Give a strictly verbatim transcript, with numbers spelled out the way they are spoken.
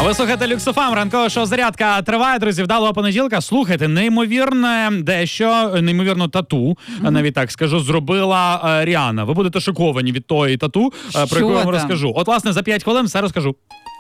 Ви слухаєте Люксофам, ранкове шоу «Зарядка» триває, друзі, вдалого понеділка. Слухайте, неймовірне дещо, неймовірно тату, mm-hmm. навіть так скажу, зробила uh, Ріана. Ви будете шоковані від тої тату, uh, про яку я вам розкажу. От, власне, за п'ять хвилин все розкажу.